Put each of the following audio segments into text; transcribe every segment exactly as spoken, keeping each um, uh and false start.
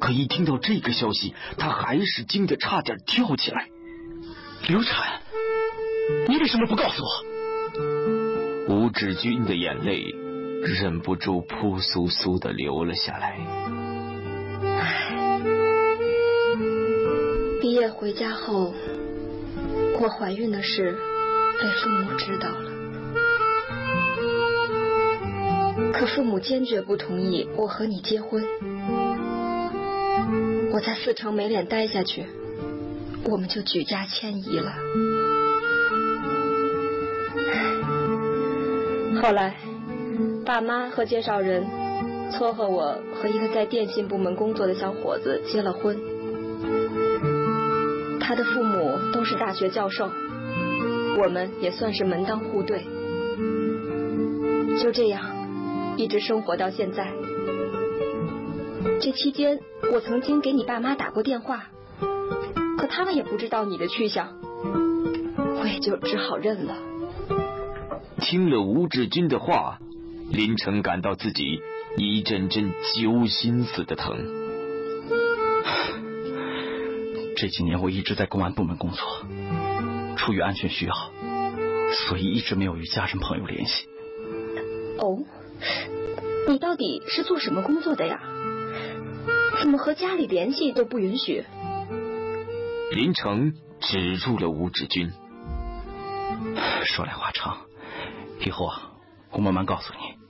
可一听到这个消息，他还是惊得差点跳起来。 流产，你为什么不告诉我？ 吴志军的眼泪忍不住扑簌簌地流了下来。 毕业回家后，我怀孕的事被父母知道了，可父母坚决不同意我和你结婚。我在四城没脸待下去，我们就举家迁移了。后来爸妈和介绍人撮合我和一个在电信部门工作的小伙子结了婚。他的父母都是大学教授，我们也算是门当户对。就这样一直生活到现在。这期间我曾经给你爸妈打过电话，可他们也不知道你的去向，我也就只好认了。 听了吴志军的话，林成感到自己一阵阵揪心似的疼。 这几年我一直在公安部门工作，出于安全需要，所以一直没有与家人朋友联系。 哦，你到底是做什么工作的呀？怎么和家里联系都不允许？ 林成指住了吴志军。 说来话长，以后啊，我慢慢告诉你。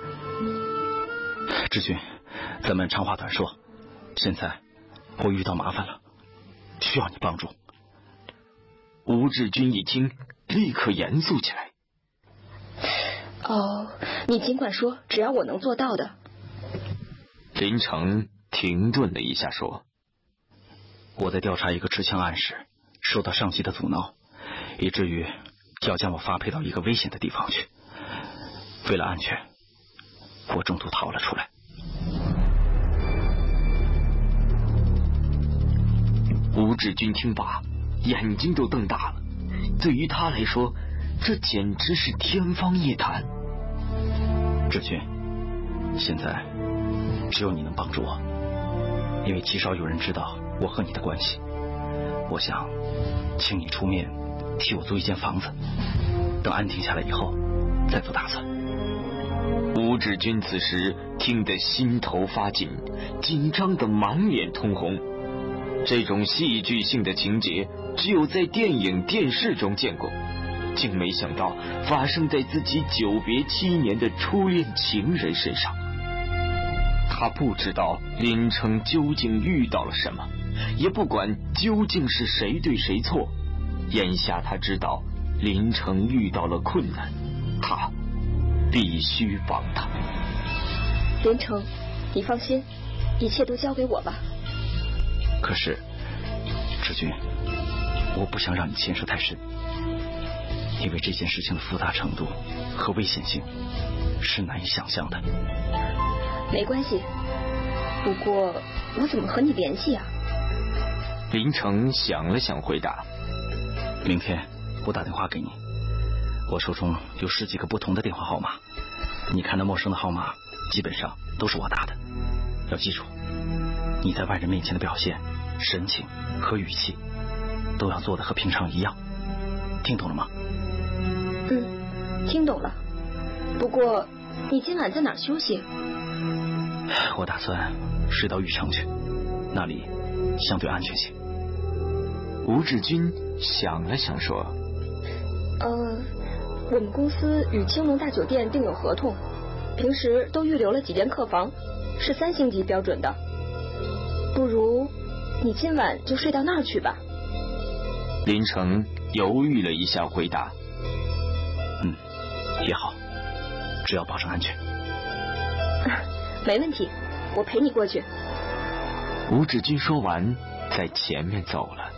志军，咱们长话短说，现在我遇到麻烦了，需要你帮助。 吴志军一听，立刻严肃起来。 哦，你尽管说，只要我能做到的。 林成停顿了一下说， 我在调查一个持枪案时受到上级的阻挠，以至于要将我发配到一个危险的地方去。为了安全，我中途逃了出来。 吴志军听罢，眼睛都瞪大了。对于他来说，这简直是天方夜谭。 志军，现在只有你能帮助我，因为极少有人知道我和你的关系。我想请你出面替我租一间房子，等安定下来以后再做打算。 吴志军此时听得心头发紧，紧张得满脸通红。这种戏剧性的情节只有在电影电视中见过，竟没想到发生在自己久别七年的初恋情人身上。他不知道林成究竟遇到了什么，也不管究竟是谁对谁错。眼下他知道林成遇到了困难，他必须帮他。 林成，你放心，一切都交给我吧。 可是志军，我不想让你牵涉太深，因为这件事情的复杂程度和危险性是难以想象的。 没关系，不过我怎么和你联系啊？ 林成想了想回答， 明天我打电话给你，我手中有十几个不同的电话号码，你看到陌生的号码基本上都是我打的。要记住，你在外人面前的表现、神情和语气都要做的和平常一样，听懂了吗？ 嗯，听懂了。不过你今晚在哪儿休息？ 我打算睡到玉城去，那里相对安全些。 吴志军想了想说， 呃，我们公司与青龙大酒店订有合同，平时都预留了几间客房，是三星级标准的。不如你今晚就睡到那儿去吧。 林成犹豫了一下回答， 嗯，也好，只要保证安全。 没问题，我陪你过去。 吴志军说完在前面走了。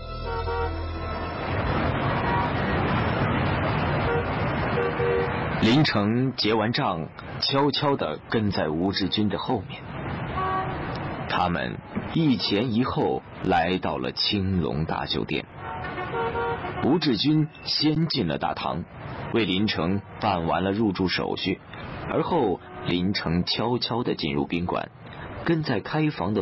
林成结完账，悄悄地跟在吴志军的后面。他们一前一后来到了青龙大酒店。吴志军先进了大堂，为林成办完了入住手续，而后林成悄悄地进入宾馆，跟在开房的